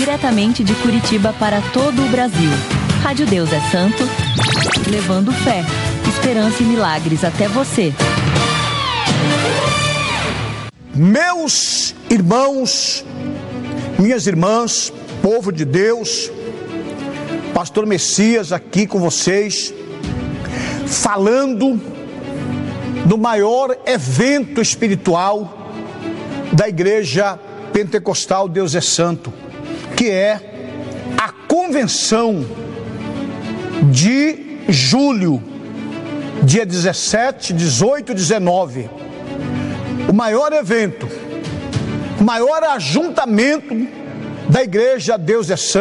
diretamente de Curitiba para todo o Brasil. Rádio Deus é Santo, levando fé, esperança e milagres até você. Meus irmãos, minhas irmãs, povo de Deus, Pastor Messias aqui com vocês, falando do maior evento espiritual da Igreja Pentecostal Deus é Santo, que é a Convenção de julho, dia 17, 18 e 19. O maior evento, o maior ajuntamento da Igreja Deus é Santo.